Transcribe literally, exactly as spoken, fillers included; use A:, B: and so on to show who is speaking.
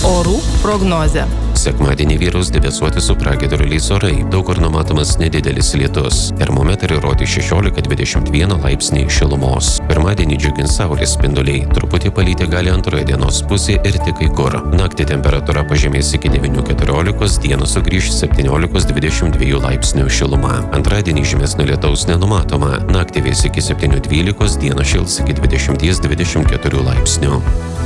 A: Orų prognozė.
B: Sekmadienį vyraus debesuoti su pragiedruliais orai, daug kur numatomas nedidelis lietus. Termometrai rodė šešiolika dvidešimt vieną laipsnį šilumos. Pirmadienį džiugins saulės spinduliai, truputį palyti gali antroje dienos pusė ir tik kai kur. Naktį temperatūra pažemės iki devynių keturiolikos, dieną sugrįš septyniolikos dvidešimt dviejų laipsnių šiluma. Antradienį žymesnio lietaus nenumatoma, naktį vės iki septynių dvylikos, dieną šils iki dvidešimties dvidešimt keturių laipsnių.